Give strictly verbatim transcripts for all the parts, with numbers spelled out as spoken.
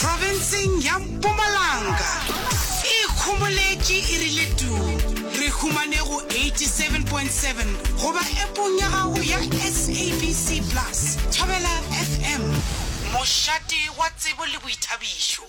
provinceng ya Mpumalanga e khumoletse e rile tu re humane go eighty-seven point seven goba epong ya gago ya S A B C plus Thobela F M mošate wa tsebo le boithabišo.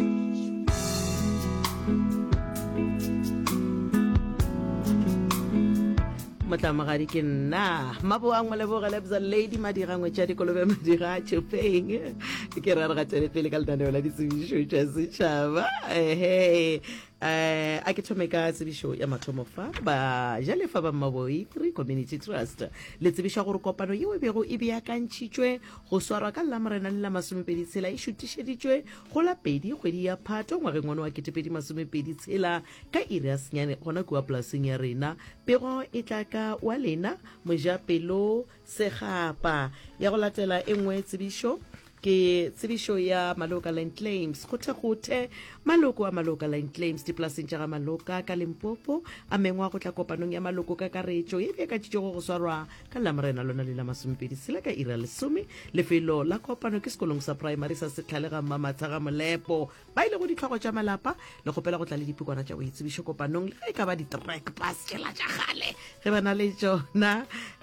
Matlamagadi ke nna mabo a ngwele bo galebza lady madira ngwe tša dikolobe madira tšopeng ke ra re ga tsene pele ka lenaneo la ditsebišo tša setšhaba ehe eh a ke thome ka tsebišo ya mathomo fa ba jalefa ba Maboi Free Community Trust le tsebiša gore kopano yeo e bego e beakantšitšwe go swarwa ka Lamorena le la masomepedi tshela e šutišeditšwe go la pedi kgwedi ya Phato ngwageng wa ketepedi masomepedi tshela ka iri ya senyane gona kua polaseng ya rena pego e tla ka wa lena mojapelo segapa ya go latela e nngwe tsebišo ke tsebišo ya Maloka Land Claims gothe gothe maloko a Maloka Land Claims diplaseng tša ga Maloka ka Limpopo a mengwa go tla kopanong ya maloko ka karetšo e bja ka tšitšego go swarwa ka Lamorena lona le la masomepedi sela ka ira lesome lefelo la kopano ke sekolong sa primary sa Setlhalega Mamatsha ga Molepo ba ile go ditlhogo tša malapa le gopela go tla le dipikwana tša boitsebišo kopanong le ge e ka ba di-track pass tšela tša gale ge ba na le tšona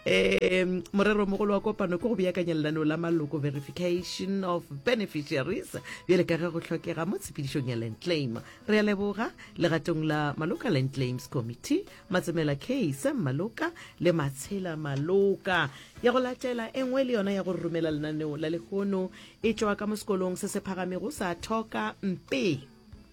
um morero mogolo wa kopano ke go beakanya lenaneo la maloko verification of beneficiaries bjale ka ge go tlhokega mo tshepedišong ya land claim re a leboga legatong la Maloka Land Claims Committee Matsemela Case Maloka le Matshela Maloka ya go latela engwe le yona ya go romela lenaneo la legono e tšwa ka mo sekolong se se phagamego sa Thoka Mpe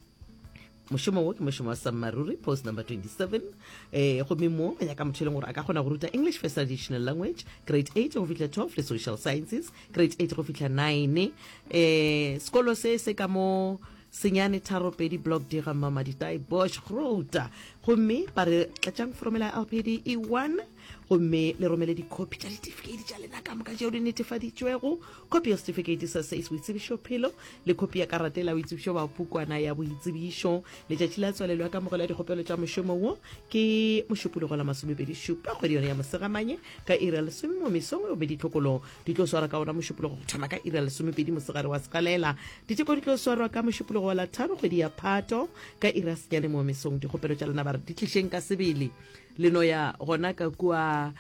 mošomo wo ke mošomo wa Sammaruri post number twenty-seven eh go memo ya ka motheleng gore a ka gona go ruta English first additional language grade eight go fitla twelve le social sciences grade eight go fitla nine eh sekolo se se ka mo Senyane Tharo Pedi block di ga Mamaditai Bosch Road gomme ba re tlatšang formula L P D E one gomme le romele di copy tša certificate tša lena ka moka tšeo di netefaditšwego copy ya certificate sa seis boitsebišo phelo le copy ya karate la boitsebišo ba pukwana ya boitsebišo letšatši la tswalelo ya kamogelo ya dikgopelo tša mošomo wo ke mošupologo la masomepedi šupa kgwedi yone ya mosegamanye ka iri ya lesome mo mesong o be ditlhokolo di tlo swara ka ona mošupologo go thoma ka iri ya lesomepedi mosegare wa sekalela diteko di tlo swarwa ka mošupologo wa la tharo kgwedi ya Phato ka iri ya senyane mo mesong dikgopelo tša lena ba re di tlišeng ka sebele leno ya gona ka kua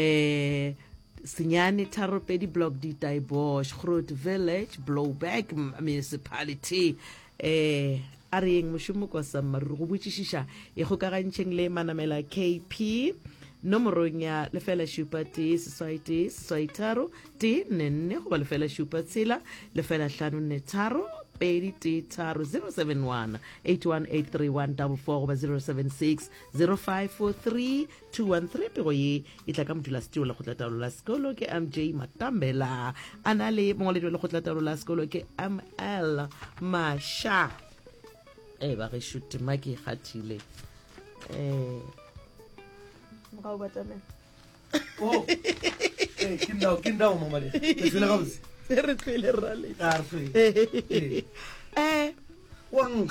eh Senyane Tharo Pedi block di Bosch Road village Blowback municipality eh a re eng mošomo kwa Sammaruri go botšišiša e kgokagantšheng le manamela K P nomorong ya lefela šupa tee society societaro tee nne go ba lefela šupa tshela lefela hlano nne tharo pedi tee tharo zero seven one eight one eight three one four four goba zero seven six zero five four three two one three pego ye e tla ka modulasetilo la kgotlatalo la sekolo ke M J Matambela a na le mongwaledi wa lekgotlatalo la sekolo ke M L Masha eh ba re shoot ma ke kgathile eh Mokao batame. Oh. Eh, kindao, kindao mama le. Tsela ga botse. Re tsele rale. A re tsele. Eh, wang.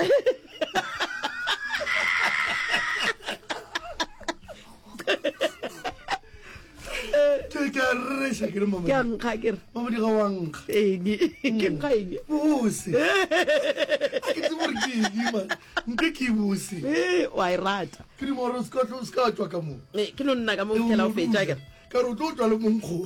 Ke ka re se ke mama. ke a nkga ke re Mama di ga wang. eng ke nkga eng Bose. A ke tsebore ke eng man. Nke ke bose. eh wa e rata Ke di moro ska tlo ska tswa ka mo. eh ke no nna ka mo fela o fetša ke re Ka ro tlo tswa le monkgo.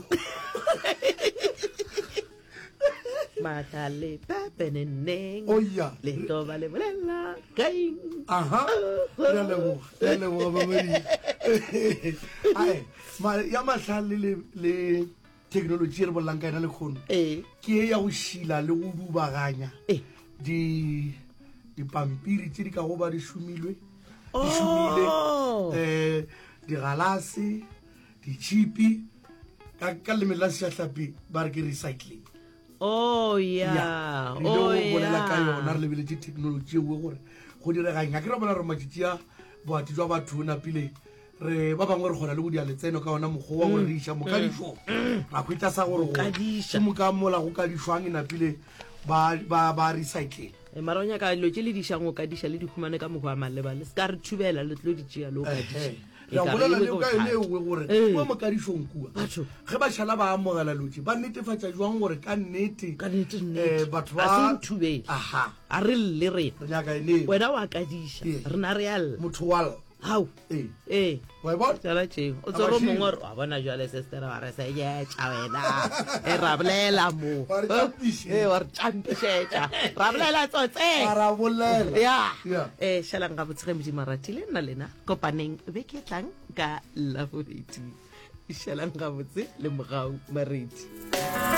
matale pepeneneng Oh ya. le toba le bolela kaing Aha. Ya le mo. Ya le mo mama di. Ai, ma ya mahlale le le technology re bolang ka ena le khono. eh Ke ya go shila le go dubaganya. eh Di di pampiri tse di ka go ba di shumilwe. Di Oh. shumile eh di galase, di chipi ka ka le mela se hlapi ba re ke recycling. oh ya Re oh le go bolela ka yona ya re lebele di technology we gore go direganya ke re bona re matšitšia boati jwa batho na pile re ba bangwe re gona le go dia letseno ka ona mogo wa gore re iša mokadišo ra khwetla sa gore Mokadiša. ke moka mola go kadišwang na pile ba ba ba recycle e maronya ka lo tše le dišang o ka diša le di humane ka mokgwa a maleba le se ka re thubela le tlo di tšea le o ka diša ya bolela le ka ene o gore mo mokadishong kua Batho. ge ba shala ba amogela lotse ba netefatsa jwang gore ka nnete Ka nnete, eh, nnete. batho A se ba nthubele. aha a re lle rena re nyaka ene wena wa kadiša Yeah. re na re alla motho wal hao eh ee wa e bona tsala tšeo o A tsere mashimo. mongwe ore wa bona jale sestere wa re senyetša wena e ra bolela mo Wa re tšampiše. ee wa re tšampišetša ra bolela tsotse ara bolela ya Yeah. um šalang ga botshege modimo ratile nna lena kopaneng beke tlang ka labobedi šalang ga botse le mogau maredi